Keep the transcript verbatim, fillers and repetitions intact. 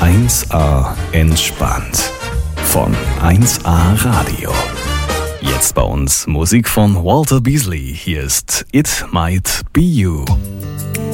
eins A entspannt von eins A Radio. Jetzt bei uns Musik von Walter Beasley. Hier ist It Might Be You.